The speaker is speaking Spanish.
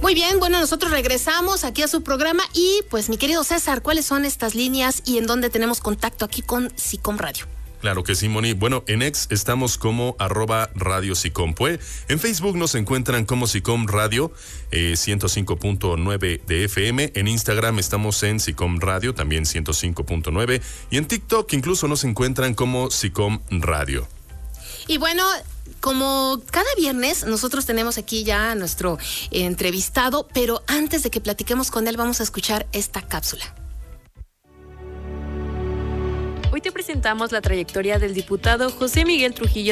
Muy bien, bueno, nosotros regresamos aquí a su programa y pues mi querido César, ¿cuáles son estas líneas y en dónde tenemos contacto aquí con SICOM Radio? Claro que sí, Moni. Bueno, en X estamos como @Radio SICOM. En Facebook nos encuentran como SICOM Radio 105.9 de FM. En Instagram estamos en SICOM Radio, también 105.9. Y en TikTok incluso nos encuentran como SICOM Radio. Y bueno, como cada viernes, nosotros tenemos aquí ya a nuestro entrevistado, pero antes de que platiquemos con él, vamos a escuchar esta cápsula. Hoy te presentamos la trayectoria del diputado José Miguel Trujillo